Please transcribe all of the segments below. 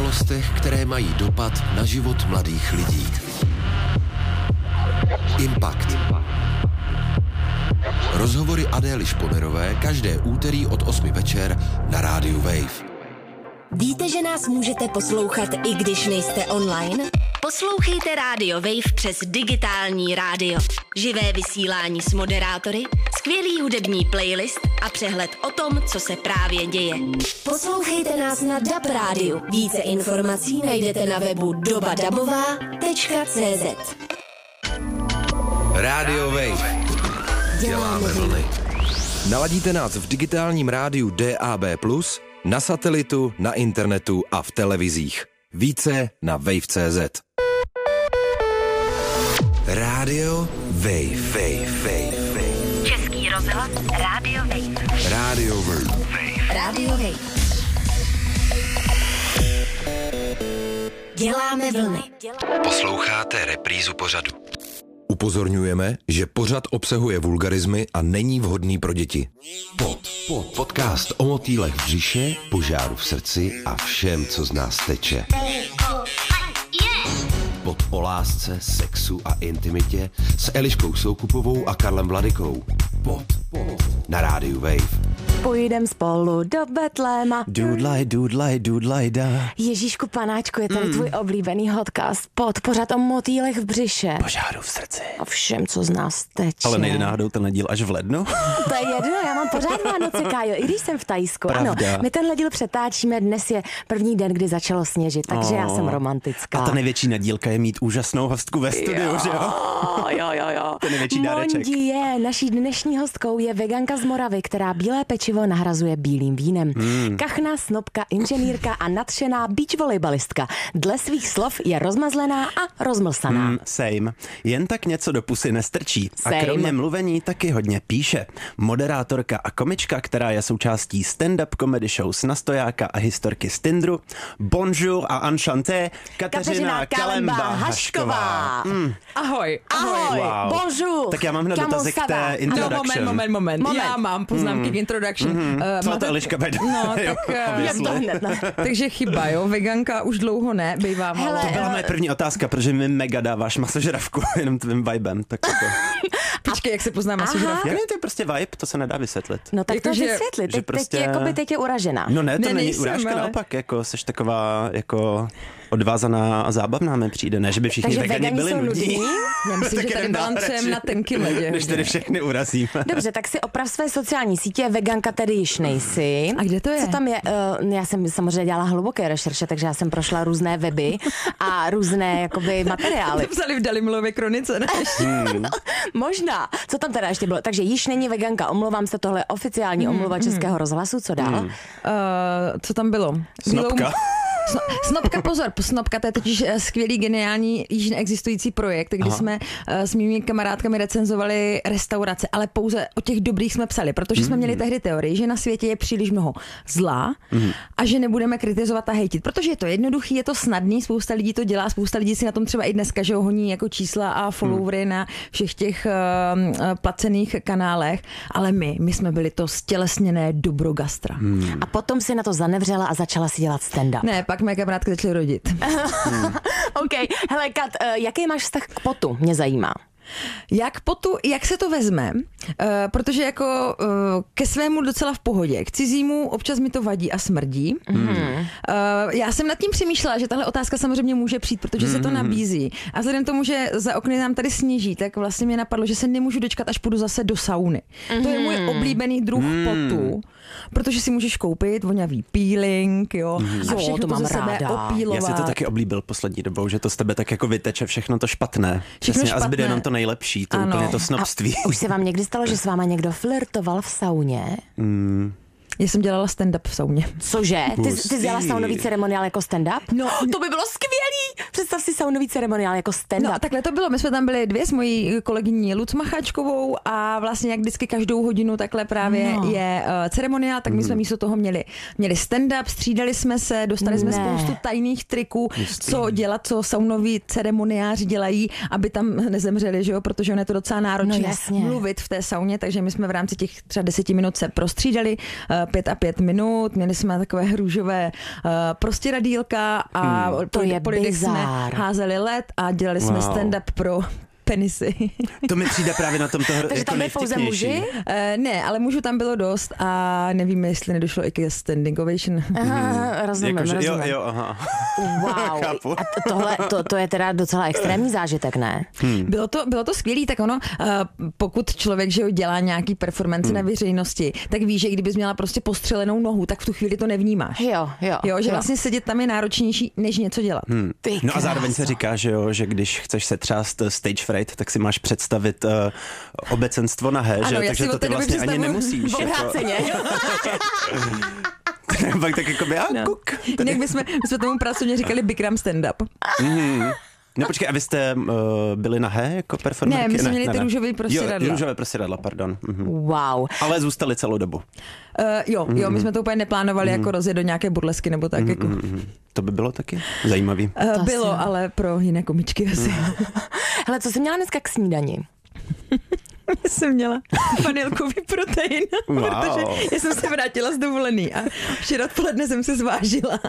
událostech, které mají dopad na život mladých lidí. Impact. Rozhovory Adély Šponerové každé úterý od 8 večer na rádiu Wave. Víte, že nás můžete poslouchat, i když nejste online? Poslouchejte Radio Wave přes digitální rádio. Živé vysílání s moderátory, skvělý hudební playlist a přehled o tom, co se právě děje. Poslouchejte nás na DAB rádiu. Více informací najdete na webu dobadabová.cz. Radio Wave. Děláme vlny. Naladíte nás v digitálním rádiu DAB+, na satelitu, na internetu a v televizích. Více na wave.cz. Radio Wave. Český rozhlas Radio Wave. Radio Wave. Radio Wave. Děláme vlny. Posloucháte reprízu pořadu. Upozorňujeme, že pořad obsahuje vulgarizmy a není vhodný pro děti. Podcast o motýlech v břiše, požáru v srdci a všem, co z nás teče. Pod o lásce, sexu a intimitě s Eliškou Soukupovou a Karlem Vladykou. Na rádiu Wave. Pojdem spolu do Betléma. Dudlaj, da. Ježíšku panáčku, je tady tvůj oblíbený podcast. Pořád o motýlech v břiše. Požáru v srdci. O všem, co z nás teče. Ale nejde náhodou ten díl až v lednu? To je jedno, já mám pořád Vánoce, Kájo, i když jsem v Thajsku. Pravda. Ano, my tenhle díl přetáčíme, dnes je první den, kdy začalo sněžit, takže já jsem romantická. A ta největší nadílka je mít úžasnou hostku ve studiu, že jo? Jo. To je největší dáreček. Mondi je, naší dnešní hostkou je veganka z Moravy, která bílé pečivo nahrazuje bílým vínem. Kachna, snobka, inženýrka a nadšená beach volejbalistka. Dle svých slov je rozmazlená a rozmlsaná. Same. Jen tak něco do pusy nestrčí. Same. A kromě mluvení taky hodně píše. Moderátorka a komička, která je součástí stand-up comedy show s Nastojáka a historky z Tindru. Bonjour a enchanté, Kateřina Kalemba-Hašková. Ahoj. Wow. Bonjour. Tak já mám hned Comment dotazy ça k té va? introduction. Moment. Já mám poznámky k introduction. Co to Eliška bejde? No, tak takže chyba, jo, veganka už dlouho ne, bývá málo. Hele, To byla moje první otázka, protože mi mega dáváš masožravku jenom tvým vibem. Tak jako. Počkej, jak se poznáme masožravka? Já nevím, to je prostě vibe, to se nedá vysvětlit. No tak to Jakože- vysvětlit. že prostě- Teď je uražená. No ne, to Ne, není nejsem, urážka, ale- naopak, jako seš taková jako odvázaná a zábavná mi přijde, ne, že by všichni Takže vegani vegani byli jsou nudní. nudní? Já myslím, že Tak tady jdem dál balancujeme radši, na tenkým ledě. než tady všechny urazíme. Dobře, tak si oprav své sociální sítě, veganka tedy již nejsi. A kde to je? Co tam je? Já jsem samozřejmě dělala hluboké rešerše, takže já jsem prošla různé weby a různé jakoby materiály. To psali v Dalimlově kronice, ne? Možná. Co tam teda ještě bylo? Takže již není veganka, omlouvám se, tohle je oficiální omluva Českého rozhlasu, co dál? Co tam bylo? Snopka. Snopka, pozor, Snopka, to je totiž skvělý, geniální, již neexistující projekt, kdy jsme s mými kamarádkami recenzovali restaurace, ale pouze o těch dobrých jsme psali, protože jsme měli tehdy teorii, že na světě je příliš mnoho zla a že nebudeme kritizovat a hejtit, protože je to jednoduchý, je to snadný, spousta lidí to dělá, spousta lidí si na tom třeba i dneska, že ho honí jako čísla a followery na všech těch placených kanálech, ale my jsme byli to stělesněné dobro gastra. A potom si na to zanevřela a začala si dělat stand-up. Ne, pak mé kamarádky začaly rodit. OK. Hele, Kat, jaký máš vztah k potu? Mě zajímá. Jak se to vezme, protože jako ke svému docela v pohodě, k cizímu občas mi to vadí a smrdí. Já jsem nad tím přemýšlela, že tahle otázka samozřejmě může přijít, protože se to nabízí. A vzhledem k tomu, že za okny nám tady sněží, tak vlastně mě napadlo, že se nemůžu dočkat, až půjdu zase do sauny. To je můj oblíbený druh potu, protože si můžeš koupit vonavý peeling, jo, a všechno to to mám ze sebe ráda. opílovat. Já si to taky oblíbil poslední dobou, že to z tebe tak jako vyteče všechno to špatné. Přesně, a zbyde jenom to nejlepší, to Ano. úplně to snobství. Už se vám někdy stalo, že s váma někdo flirtoval v sauně? Já jsem dělala stand-up v sauně. Cože? Ty jsi dělala saunový ceremoniál jako stand-up? No, to by bylo skvělý! Přesně představ si saunový ceremoniál jako stand-up. No takhle to bylo, my jsme tam byli dvě s mojí kolegyní Luc Macháčkovou a vlastně jak vždycky každou hodinu takhle právě je ceremoniál, tak my jsme místo toho měli stand-up, střídali jsme se, dostali jsme spoustu tajných triků, co dělat, co saunoví ceremoniáři dělají, aby tam nezemřeli, že jo, protože on je to docela náročné mluvit v té sauně, takže my jsme v rámci těch třeba 10 minut se prostřídali, 5 a 5 minut, měli jsme takové růžové prostěradýlka a po lidech jsme házeli led a dělali jsme stand-up pro penisy. To mi přijde právě na tomto Takže tam je pouze muži? Ne, ale mužů tam bylo dost a nevíme, jestli nedošlo i ke standing ovation. Rozumím. Jo, aha. Wow. A to je teda docela extrémní zážitek, ne? Bylo to skvělý, tak ono, pokud člověk, že dělá nějaký performance na veřejnosti, tak ví, že kdybys měla prostě postřelenou nohu, tak v tu chvíli to nevnímáš. Jo, že vlastně sedět tam je náročnější, než něco dělat. No a zároveň se říká, že když chceš se třást stage fright, tak si máš představit obecenstvo nahé, že? Takže to ty vlastně ani nemusíš. Pak tak jako kuk. Jinak my jsme tomu pracovně říkali Bikram stand-up. No počkej, a vy jste byli nahé jako performerky? Ne, my jsme měli ty růžové prostěradla. Jo, růžové prostěradla, pardon. Wow. Ale zůstali celou dobu. Jo, my jsme to úplně neplánovali jako rozjet do nějaké burlesky nebo tak. Jako. To by bylo taky zajímavý. Bylo, ale pro jiné komičky asi. Hele, co jsi měla dneska k snídani? Já jsem měla vanilkový protein, protože já jsem se vrátila z dovolený a včera odpoledne jsem se zvážila.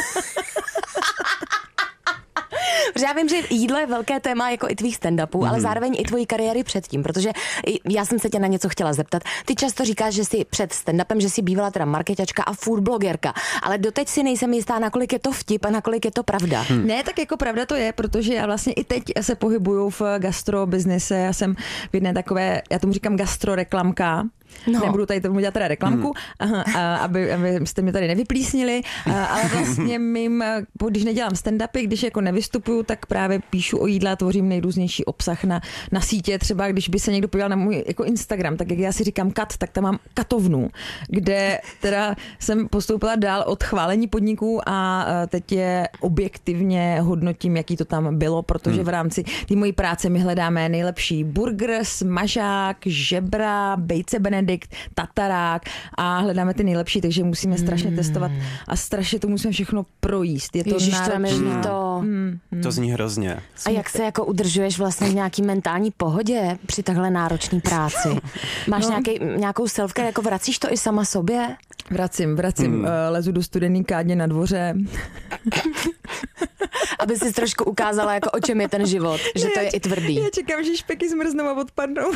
Protože já vím, že jídlo je velké téma jako i tvých stand-upů, ale zároveň i tvojí kariéry předtím, protože já jsem se tě na něco chtěla zeptat. Ty často říkáš, že jsi před stand-upem, že jsi bývala teda marketačka a food blogerka, ale doteď si nejsem jistá, nakolik je to vtip a nakolik je to pravda. Ne, tak jako pravda to je, protože já vlastně i teď se pohybuju v gastrobiznise, já jsem v jedné takové, já tomu říkám gastroreklamka. No. Nebudu tady tomu dělat teda reklamku, abyste mě tady nevyplísnili, ale vlastně když nedělám stand-upy, když jako nevystupuju, tak právě píšu o jídle a tvořím nejrůznější obsah na sítě. Třeba když by se někdo podíval na můj jako Instagram, tak jak já si říkám kat, tak tam mám katovnu, kde teda jsem postoupila dál od chválení podniků a teď je objektivně hodnotím, jaký to tam bylo, protože v rámci té mojí práce my hledáme nejlepší burger, smažák, žebra, bejce Benedikt, tatarák a hledáme ty nejlepší, takže musíme strašně testovat a strašně to musíme všechno projíst. Je to náročné. To zní hrozně. A jak se jako udržuješ vlastně v nějaký mentální pohodě při takhle náročné práci? Máš nějakou selfcare, jako vracíš to i sama sobě? Vracím. Lezu do studený kádně na dvoře. Aby si trošku ukázala, jako o čem je ten život, že to je i tvrdý. Já čekám, že špeky zmrznou a odpadnou.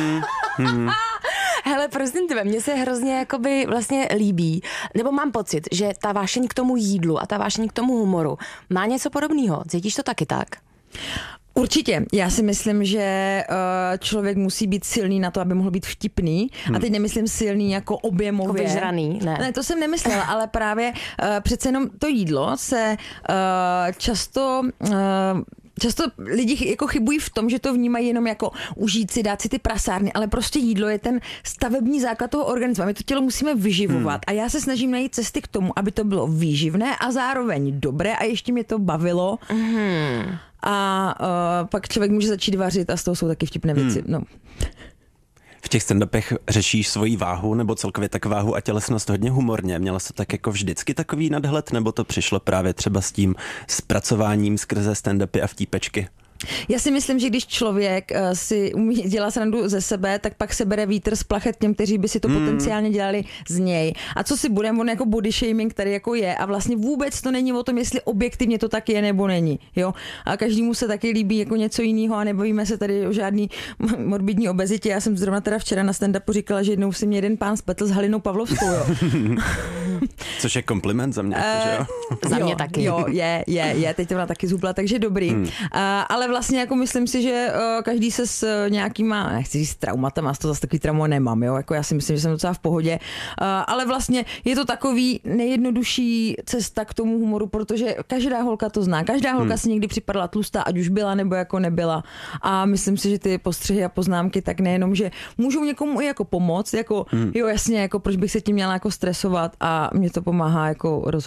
Hele, prosím tebe, mně se hrozně jakoby vlastně líbí, nebo mám pocit, že ta vášeň k tomu jídlu a ta vášeň k tomu humoru má něco podobného. Cítíš to taky tak? Určitě. Já si myslím, že člověk musí být silný na to, aby mohl být vtipný. A teď nemyslím silný jako objemově. Jako vyžraný, ne. Ne, to jsem nemyslela, ale právě přece jenom to jídlo se často lidi jako chybují v tom, že to vnímají jenom jako užít si, dát si ty prasárny, ale prostě jídlo je ten stavební základ toho organismu. My to tělo musíme vyživovat a já se snažím najít cesty k tomu, aby to bylo výživné a zároveň dobré a ještě mě to bavilo. A pak člověk může začít vařit a z toho jsou taky vtipné věci. No. V těch stand-upech řešíš svoji váhu nebo celkově tak váhu a tělesnost hodně humorně. Měla jsi tak jako vždycky takový nadhled, nebo to přišlo právě třeba s tím zpracováním skrze stand-upy a vtípečky? Já si myslím, že když člověk si umí dělat srandu ze sebe, tak pak se bere vítr z plachet těm, kteří by si to potenciálně dělali z něj. A co si budeme, on jako body shaming tady jako je a vlastně vůbec to není o tom, jestli objektivně to tak je nebo není. Jo? A každému se taky líbí jako něco jiného a nebavíme se tady o žádný morbidní obezitě. Já jsem zrovna teda včera na stand-upu říkala, že jednou si mě jeden pán spletl s Halinou Pavlovskou. Jo. Což je kompliment za mě. Za mě taky. Jo, je. Teď to ona taky zhubla, takže dobrý. Ale vlastně jako myslím si, že každý se s nějakýma, nechci říct traumatama, to zase takový trauma nemám, jo, jako já si myslím, že jsem docela v pohodě, ale vlastně je to takový nejjednodušší cesta k tomu humoru, protože každá holka to zná, každá holka si někdy připadala tlustá, ať už byla nebo jako nebyla a myslím si, že ty postřehy a poznámky tak nejenom, že můžou někomu i jako pomoct, jako jo jasně, jako proč bych se tím měla jako stresovat a mě to pomáhá jako rozhodně.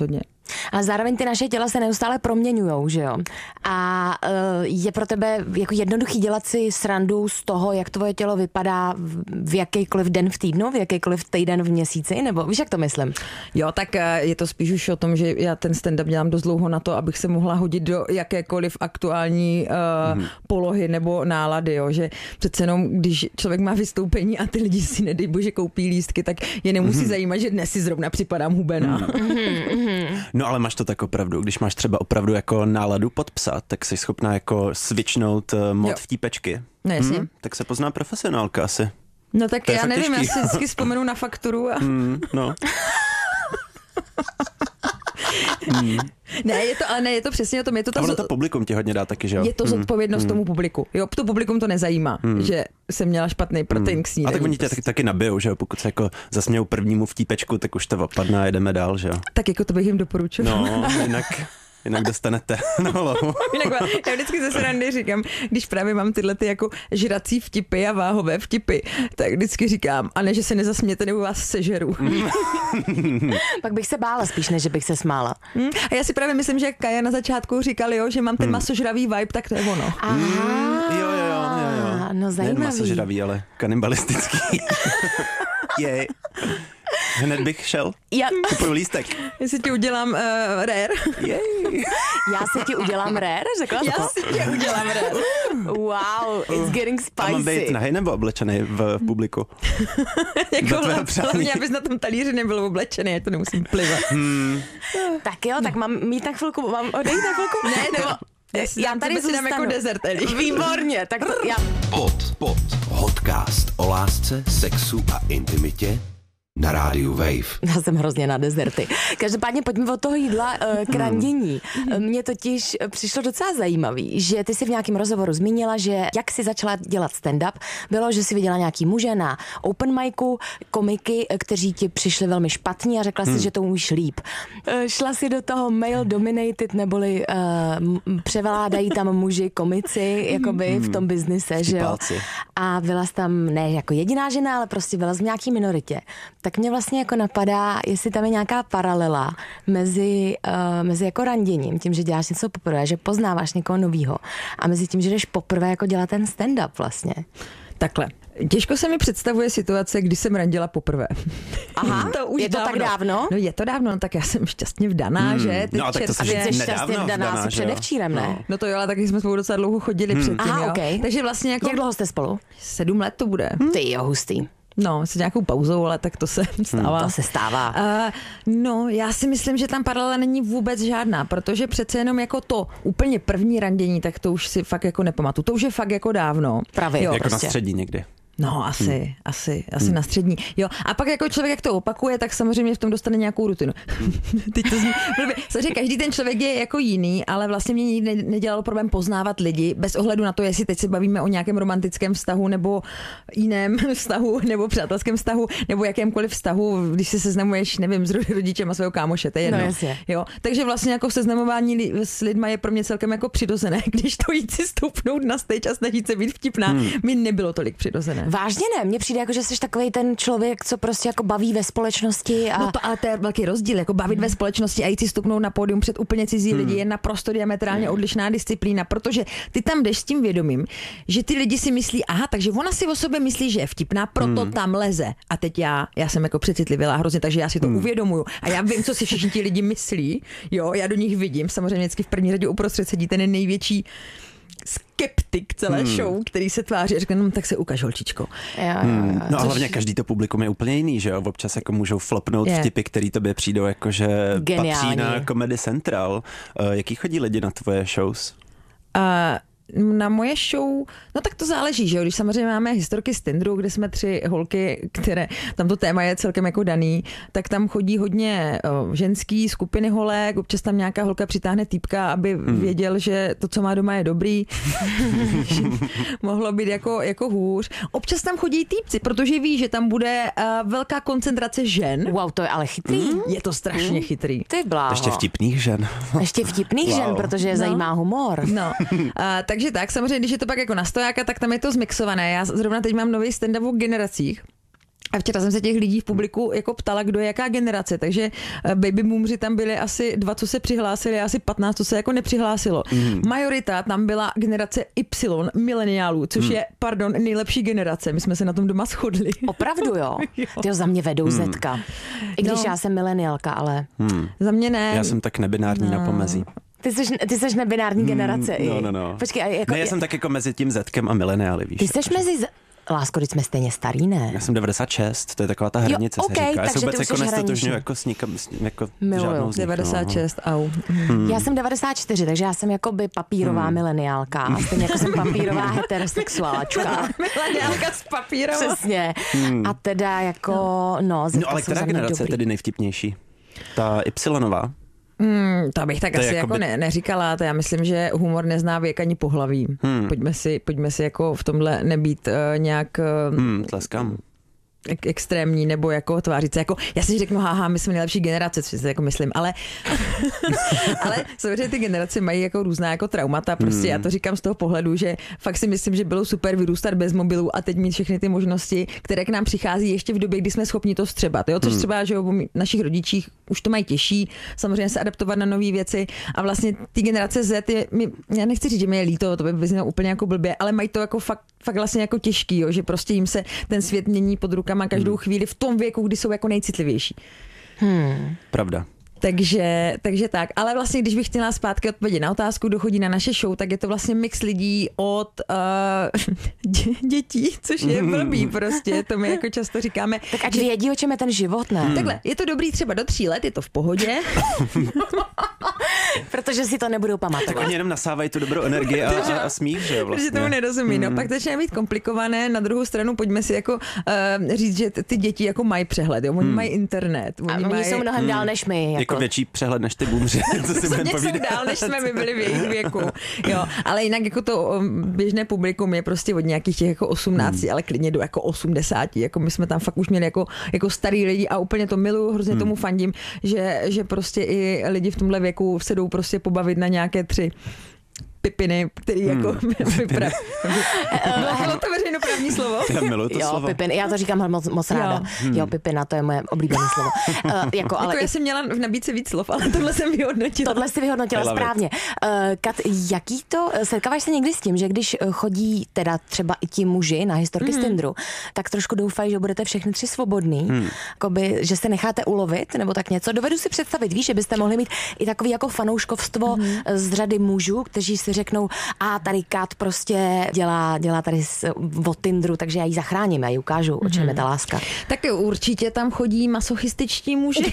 A zároveň ty naše těla se neustále proměňujou, že jo? A je pro tebe jako jednoduchý dělat si srandu z toho, jak tvoje tělo vypadá v jakýkoliv den v týdnu, v jakýkoliv týden v měsíci, nebo víš, jak to myslím? Jo, tak je to spíš už o tom, že já ten stand-up dělám dost dlouho na to, abych se mohla hodit do jakékoliv aktuální polohy nebo nálady, jo? Že přece jenom, když člověk má vystoupení a ty lidi si nedej bože koupí lístky, tak je nemusí zajímat, že dnes si zrovna připadám hubená. No ale máš to tak opravdu, když máš třeba opravdu jako náladu pod psa, tak jsi schopná jako switchnout mod vtípečky. No jasně. Tak se pozná profesionálka asi. No tak já nevím, těžký. já si vždycky vzpomenu na fakturu a... No. Ne, je to přesně o tom, je to A ono to publikum ti hodně dá taky, že jo? Je to zodpovědnost tomu publiku. Jo, to publikum to nezajímá, že jsem měla špatný protein k snídani. A tak oni tě taky nabijou, že jo? Pokud se jako zasmějou prvnímu vtípečku, tak už to opadne a jedeme dál, že jo? Tak jako to bych jim doporučoval. No, jinak dostanete na hlavu. Já vždycky ze srandy říkám, když právě mám tyhle ty jako žrací vtipy a váhové vtipy, tak vždycky říkám, a ne, že se nezasmějete, nebo vás sežeru. Pak bych se bála spíš, než bych se smála. A já si právě myslím, že Kaja na začátku říkal, jo, že mám ten masožravý vibe, tak to je ono. Aha, Jo. no zajímavý. Nejen masožravý, ale kanibalistický. Jej. Hned bych šel. Kupuju lístek. Jestli ti udělám rare. Já si ti udělám rare, řekla jsi to? Já si ti udělám rare. Wow, it's getting spicy. A mám být nahej nebo oblečenej v publiku? Jako hlavně, abys na tom talíři nebyl oblečený, já to nemusím plivat. Tak jo, tak mám mít na chvilku, mám odejít na chvilku? Ne, nebo... Já tady si dám jako desert, Eli. Výborně, tak já... Pod. Podcast o lásce, sexu a intimitě na rádiu Wave. Já jsem hrozně na dezerty. Každopádně pojďme od toho jídla k randění. Mně totiž přišlo docela zajímavý, že ty si v nějakém rozhovoru zmínila, že jak si začala dělat stand-up, bylo, že si viděla nějaký muže na open micu, komiky, kteří ti přišli velmi špatní a řekla si, že to umíš líp. Šla si do toho male dominated, neboli převládají tam muži komici, jakoby v tom biznise, že jo? A byla jsi tam ne jako jediná žena, ale prostě byla z nějaký minoritě. Tak mě vlastně jako napadá, jestli tam je nějaká paralela mezi jako randěním, tím, že děláš něco poprvé, že poznáváš někoho novýho a mezi tím, že jdeš poprvé jako dělat ten stand-up vlastně. Takhle. Těžko se mi představuje situace, kdy jsem randila poprvé. Aha, to už je to tak dávno? No je to dávno, no tak já jsem šťastně vdaná, že? No tak to jsi šťastně vdaná asi předevčírem, ne? No to jo, ale taky jsme spolu docela dlouho chodili předtím, jo. Okay. Takže vlastně jako... Jak dlouho jste spolu? 7 let to bude. Ty jo, hustý. No, s nějakou pauzou, ale tak to se stává. To se stává. No, já si myslím, že tam paralela není vůbec žádná, protože přece jenom jako to úplně první randění, tak to už si fakt jako nepamatuju. To už je fakt jako dávno. Právě. Jo, jako prostě. Na střední někdy. No, asi na střední. Jo, a pak jako člověk, jak to opakuje, tak samozřejmě v tom dostane nějakou rutinu. Teď to samozřejmě každý ten člověk je jako jiný, ale vlastně mě nikdy nedělalo problém poznávat lidi, bez ohledu na to, jestli teď se bavíme o nějakém romantickém vztahu, nebo jiném vztahu, nebo přátelském vztahu, nebo jakémkoliv vztahu, když se seznamuješ, nevím, s rodičem a svého kámoše, to je jedno. No, jasně. Jo, takže vlastně jako seznamování s lidma je pro mě celkem jako přirozené, když to jít si stoupnout na stage a snažit se být vtipná, mi nebylo tolik přirozené. Vážně ne, mně přijde jako, že jsi takovej ten člověk, co prostě jako baví ve společnosti. A... No to ale to je velký rozdíl, jako bavit ve společnosti a jít si stupnout na pódium před úplně cizí lidi je naprosto diametrálně odlišná disciplína, protože ty tam jdeš s tím vědomím, že ty lidi si myslí, aha, takže ona si o sobě myslí, že je vtipná, proto tam leze. A teď já jsem jako přecitlivěla hrozně, takže já si to uvědomuju. A já vím, co si všichni ti lidi myslí. Jo, já do nich vidím, samozřejmě vždycky v první řadě uprostřed sedí ten největší skeptik celé show, který se tváří a řekne, no tak se ukaž, holčičko. No a hlavně každý to publikum je úplně jiný, že jo? Občas jako můžou flopnout vtipy, který tobě přijdou jako, že patří na Comedy Central. Jaký chodí lidi na tvoje shows? Na moje show, no tak to záleží, že jo, když samozřejmě máme historky z Tinderu, kde jsme 3 holky, které, tam to téma je celkem jako daný, tak tam chodí hodně ženský skupiny holek, občas tam nějaká holka přitáhne týpka, aby věděl, že to, co má doma, je dobrý. Mohlo být jako hůř. Občas tam chodí týpci, protože ví, že tam bude velká koncentrace žen. Wow, to je ale chytrý. Je to strašně chytrý. Ty bláho. Ještě vtipných žen. Ještě vtipných žen, protože je zajímá humor. No, takže tak, samozřejmě, když je to pak jako na stojáka, tak tam je to zmixované. Já zrovna teď mám nový stand-up o generacích. A včera jsem se těch lidí v publiku jako ptala, kdo je jaká generace, takže baby boomři tam byly asi 2, co se přihlásili, asi 15, co se jako nepřihlásilo. Majorita tam byla generace Y, mileniálů, což je, nejlepší generace. My jsme se na tom doma shodli. Opravdu jo? Ty za mě vedou Zetka. I když já jsem mileniálka, ale... Za mě ne. Já jsem tak nebinární na pomezí. Ty jsi nebinární generace. No. Počkej, a jako... Ne, já jsem tak jako mezi tím Zetkem a mileniály, víš. Ty jsi mezi... Lásko, teď jsme stejně starý, ne? Já jsem 96, to je taková ta hranice, se říká. Já se vůbec jako nestotožňuji jako s nikam, jako žádnou z nich. 96, au. Já jsem 94, takže já jsem jakoby papírová mileniálka. Stejně jako jsem papírová heterosexuálačka. Mileniálka s papírovou. Přesně. A teda jako, No ale která generace je tedy nejvtipnější? Ta Y-nová? To bych tak asi jako neříkala, to já myslím, že humor nezná věk ani pohlaví. Pojďme si jako v tomhle nebýt nějak... Tleskám. Extrémní, nebo jako tvářit se jako, já si řeknu, my jsme nejlepší generace, co si jako myslím, ale samozřejmě ty generace mají jako různá jako traumata, prostě já to říkám z toho pohledu, že fakt si myslím, že bylo super vyrůstat bez mobilů a teď mít všechny ty možnosti, které k nám přichází ještě v době, kdy jsme schopni to vstřebat, jo, což třeba, že o našich rodičích už to mají těžší, samozřejmě se adaptovat na nové věci a vlastně ty generace Z, já nechci říct, že mi je líto, to by vyznělo úplně jako blbě, ale mají to jako fakt vlastně jako těžký, jo, že prostě jim se ten svět mění pod rukama každou chvíli v tom věku, kdy jsou jako nejcitlivější. Pravda. Takže tak, ale vlastně, když bych chtěla zpátky odpovědět na otázku, kdo chodí na naše show, tak je to vlastně mix lidí od dětí, což je blbý prostě, to my jako často říkáme. Tak ať vědí, o čem je ten život, ne? Takhle, je to dobrý třeba do 3 let, je to v pohodě. Protože si to nebudou pamatovat. Tak oni jenom nasávají tu dobrou energii a smích, že vlastně. Protože tomu nerozumí, no. Pak začne být komplikované, na druhou stranu pojďme si jako říct, že ty děti jako mají přehled, jo? Oni mají internet. Oni jsou mnohem dál než my. Jako větší přehled než ty boomři, co si budeme povídat. Jsou dál, než jsme my byli v jejich věku. Jo, ale jinak jako to běžné publikum je prostě od nějakých těch jako 18, ale klidně do jako 80. Jako my jsme tam fakt už měli jako starý lidi a úplně to miluju, hrozně tomu fandím, že prostě i lidi v tomhle věku se jdou prostě pobavit na nějaké 3 pipiny, který jako vypraví. Bylo to veřejnoprávní slovo? Já miluji to slovo. Pipin, já to říkám moc ráda. Jo, pipina, to je moje oblíbené slovo. Ale já jsem měla v nabídce víc slov, ale tohle jsem vyhodnotila. Tohle jsi vyhodnotila správně. Kat, jaký to, setkáváš se někdy s tím, že když chodí teda třeba i ti muži na historky z Tinderu, tak trošku doufají, že budete všechny 3 svobodný, jakoby, že se necháte ulovit, nebo tak něco. Dovedu si představit, víš, že byste mohli mít i takový jako fanouškovstvo z řady mužů, kteří si řeknou, tady Kat prostě dělá tady od Tinderu, takže já ji zachráním, já ji ukážu, o čem je ta láska. Tak určitě tam chodí masochističtí muži.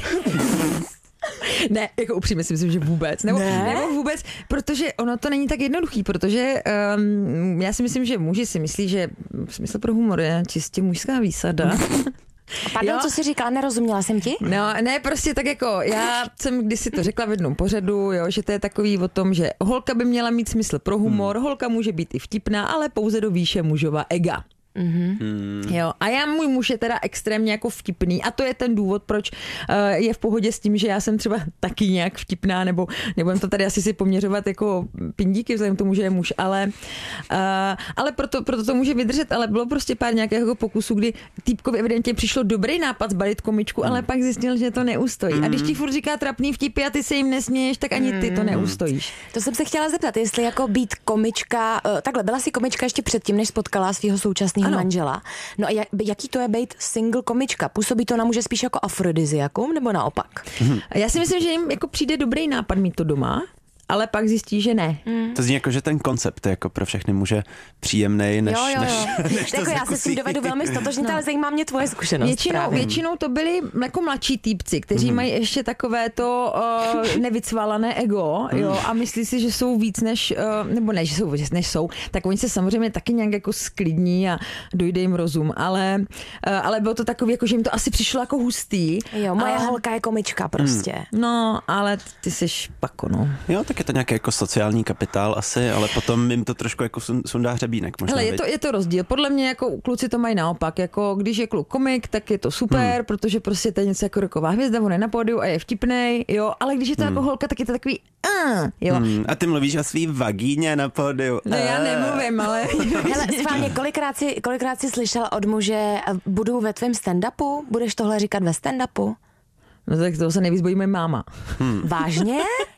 Ne, jako upřímně si myslím, že vůbec. Nebo vůbec, protože ono to není tak jednoduchý, protože já si myslím, že muži si myslí, že smysl pro humor je čistě mužská výsada. Pardon, co jsi říkala, nerozuměla jsem ti? No, ne, prostě tak jako, já jsem kdysi to řekla v jednom pořadu, jo, že to je takový o tom, že holka by měla mít smysl pro humor, holka může být i vtipná, ale pouze do výše mužova ega. Jo, a můj muž je teda extrémně jako vtipný a to je ten důvod, proč je v pohodě s tím, že já jsem třeba taky nějak vtipná, nebo nebudem to tady asi si poměřovat jako pindíky vzhledem k tomu, že je muž, ale proto to může vydržet, ale bylo prostě pár nějakého pokusu, kdy týpkovi evidentně přišlo dobrý nápad zbalit komičku, ale pak zjistil, že to neustojí. A když ti furt říká trapný vtipy a ty se jim nesměješ, tak ani ty to neustojíš. To jsem se chtěla zeptat, jestli jako být komička, takhle byla jsi komička ještě předtím, než spotkala svého současného manžela. No a jaký to je být single komička? Působí to na muže spíš jako afrodiziakum nebo naopak? Já si myslím, že jim jako přijde dobrý nápad mít to doma, ale pak zjistí, že ne. To zní jako, že ten koncept je jako pro všechny muže příjemnej, než to jako já se s tím dovedu velmi stotožnit, ale zajímá mě tvoje zkušenost. Většinou to byli jako mladší týpci, kteří mají ještě takové to nevycvalané ego, jo, a myslí si, že jsou víc než jsou, tak oni se samozřejmě taky nějak jako sklidní a dojde jim rozum, ale bylo to takový, jako, že jim to asi přišlo jako hustý. Jo, moje holka je komička prostě. No, ale ty jsi špako, no. Jo, tak je to nějaký jako sociální kapitál asi, ale potom jim to trošku jako sundá hřebínek. Možná, hele, je to rozdíl. Podle mě jako kluci to mají naopak. Jako když je kluk komik, tak je to super, protože prostě to je něco jako roková hvězda, on je na pódiu a je vtipnej, jo, ale když je to jako holka, tak je to takový jo. A ty mluvíš o svý vagíně na pódiu. No já nemluvím, ale... Hele, schválně, kolikrát jsi slyšel od muže, budu ve tvém stand-upu? Budeš tohle říkat ve stand-upu? No tak toho se nejvíc bojí moje máma. Vážně?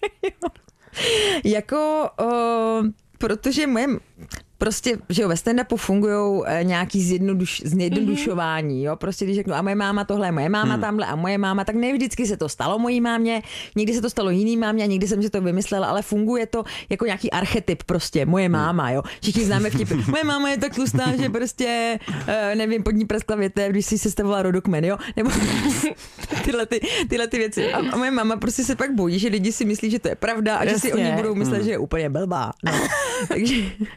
Jako, protože prostě, že jo, ve stand-upu fungujou nějaký zjednodušování, jo, prostě když řeknu, a moje máma tohle je moje máma tamhle a moje máma, tak ne vždycky se to stalo mojí mámě, někdy se to stalo jiný mámě a někdy jsem si to vymyslela, ale funguje to jako nějaký archetyp prostě, moje máma, jo. Všichni známe vtipy. Moje máma je tak tlustá, že prostě, nevím, pod ní praskla větev, když si sestavovala rodokmen, jo, nebo tyhle ty věci. A moje máma prostě se pak bojí, že lidi si myslí, že to je pravda a že si oni budou myslet, že je úplně blbá. No. Takže...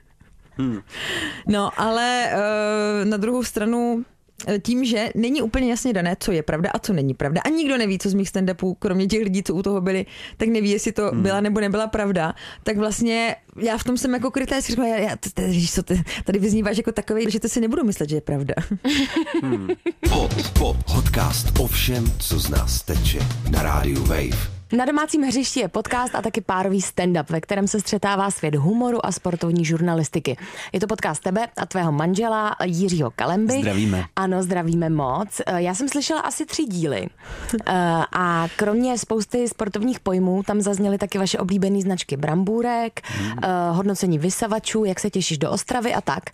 No, ale na druhou stranu tím, že není úplně jasně dané, co je pravda a co není pravda. A nikdo neví, co z mých stand-upů, kromě těch lidí, co u toho byli, tak neví, jestli to byla nebo nebyla pravda. Tak vlastně já v tom jsem jako krytá, si říkala, tady vyzníváš jako takovej, že to si nebudu myslet, že je pravda. Podcast o všem, co z nás teče na rádiu Wave. Na domácím hřišti je podcast a taky párový stand-up, ve kterém se střetává svět humoru a sportovní žurnalistiky. Je to podcast tebe a tvého manžela Jiřího Kalemby. Zdravíme. Ano, zdravíme moc. Já jsem slyšela asi 3 díly a kromě spousty sportovních pojmů tam zazněly taky vaše oblíbené značky brambůrek, hodnocení vysavačů, jak se těšíš do Ostravy a tak.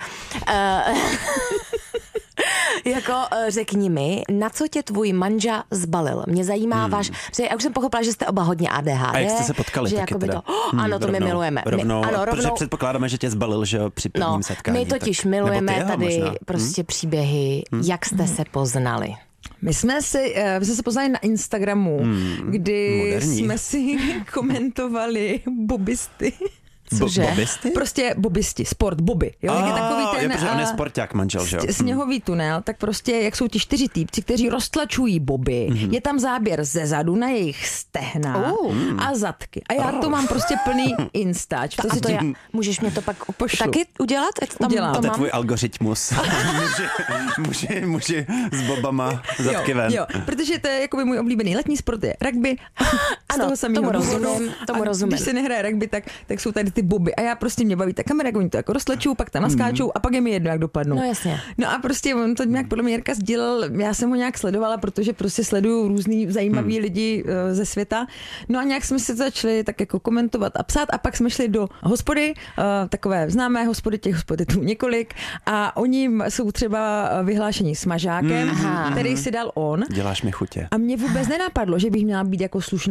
Jako řekni mi, na co tě tvůj manža zbalil? Mě zajímá váš, já už jsem pochopila, že jste oba hodně ADHD. A jak jste se potkali že taky jako teda? Ano, to my milujeme. Rovnou, ano, protože předpokládáme, že tě zbalil, že jo, při prvním setkání. My totiž tak, milujeme tady prostě příběhy, jak jste se poznali. My jsme se poznali na Instagramu, kdy moderní. jsme si komentovali bobisty. Cože? Bobisty? Prostě bobisti, sport, boby. Jo, jak je takový ten protože on je sporták manžel, že jo? Sněhový tunel, tak prostě jak jsou ti 4 týpci, kteří roztlačují boby, je tam záběr ze zadu na jejich stehna a zadky. A já to mám prostě plný instač. Můžeš mě to pak Pošlu. taky udělat? Udělám. To je tvůj algoritmus. Muži s bobama zadky ven. Jo, protože to je jakoby můj oblíbený letní sport je rugby. Z toho samého důvodu. Tomu rozumím. Když se nehraje rugby, tak jsou tady ty boby. A já prostě mě baví ta kamera, jak oni to jako roztlačují, pak tam naskáčou a pak je mi jedno, jak dopadnou. No jasně. No a prostě on to nějak podle mě Jirka sdělil, já jsem ho nějak sledovala, protože prostě sleduju různý zajímavý lidi ze světa. No a nějak jsme si začali tak jako komentovat a psát a pak jsme šli do hospody, takové známé hospody, těch hospod je tu několik a oni jsou třeba vyhlášení smažákem, který si dal on. Děláš mi chutě. A mě vůbec nenapadlo, že bych měla být jako slušná